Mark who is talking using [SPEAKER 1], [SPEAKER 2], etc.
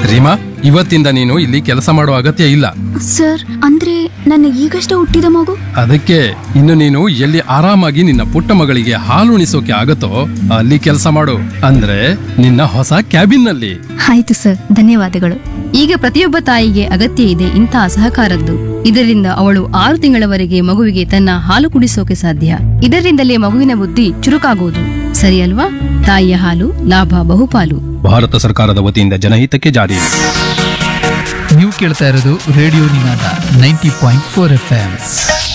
[SPEAKER 1] ರೀಮಾ, ಇವತ್ತಿಂದ ನೀನು ಇಲ್ಲಿ ಕೆಲಸ ಮಾಡೋ ಅಗತ್ಯ ಇಲ್ಲ.
[SPEAKER 2] ಸರ್, ಅಂದ್ರೆ ನನ್ನ ಈಗಷ್ಟೇ ಹುಟ್ಟಿದ ಮಗು?
[SPEAKER 1] ಅದಕ್ಕೆ ಇನ್ನು ನೀನು ಎಲ್ಲಿ ಆರಾಮಾಗಿ ನಿನ್ನ ಪುಟ್ಟ ಮಗಳಿಗೆ ಹಾಲು ಉಣಿಸೋಕೆ ಆಗತ್ತೋ ಅಲ್ಲಿ ಕೆಲಸ ಮಾಡು. ಅಂದ್ರೆ ನಿನ್ನ ಹೊಸ ಕ್ಯಾಬಿನ್ ನಲ್ಲಿ.
[SPEAKER 2] ಆಯ್ತು ಸರ್, ಧನ್ಯವಾದಗಳು.
[SPEAKER 3] ಈಗ ಪ್ರತಿಯೊಬ್ಬ ತಾಯಿಗೆ ಅಗತ್ಯ ಇದೆ ಇಂತಹ ಸಹಕಾರದ್ದು. ಇದರಿಂದ ಅವಳು 6 ತಿಂಗಳವರೆಗೆ ಮಗುವಿಗೆ ತನ್ನ ಹಾಲು ಕುಡಿಸೋಕೆ ಸಾಧ್ಯ. ಇದರಿಂದಲೇ ಮಗುವಿನ ಬುದ್ಧಿ ಚುರುಕಾಗುವುದು. ಸರಿ ಅಲ್ವಾ? ತಾಯಿಯ ಹಾಲು ಲಾಭ ಬಹುಪಾಲು.
[SPEAKER 1] ಭಾರತ ಸರ್ಕಾರದ ವತಿಯಿಂದ ಜನಹಿತಕ್ಕೆ ಜಾರಿ.
[SPEAKER 4] ನೀವು ಕೇಳ್ತಾ ಇರೋದು ರೇಡಿಯೋ ನಿನಾದ 90.4 FM.